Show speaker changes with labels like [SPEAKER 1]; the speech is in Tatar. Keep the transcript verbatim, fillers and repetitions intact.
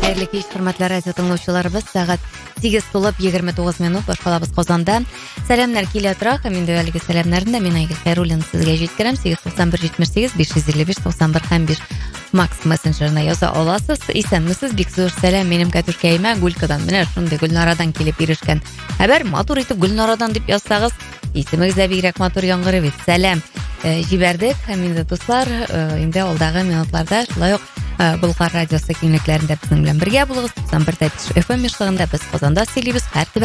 [SPEAKER 1] Қайырлы кеш, құрметті радио тыңдаушыларыбыз. Сағат сегіз толып егерме тоғыз минут башкалабыз Казанда. Сәламнар килә тора. Һәм инде әлеге сәламнарны да мин Айгөл Хайруллина сезгә җиткерәм. сигез туксан бер җитмеш сигез биш йөз илле биш туксан бер һәм биш Макс мессенджерына яза аласыз. Исәнмесез, бик зур сәлам минем кәтүшкәемә Гулькадан. Менә шундый Гөлнарадан килеп ирешкән. Хәбәр матур итеп Гөлнарадан дип язсагыз, исемегез дә бигрәк матур яңгырый бит. Сәлам җибәрдек. Һәм инде дуслар, инде алдагы минутларда шулай ук Болгар радиосы киңлекләрендә безнең белән бергә булыгыз. туксан бер дә биш эф эм яшьлегендә без Казанда сөйлибез. Һәр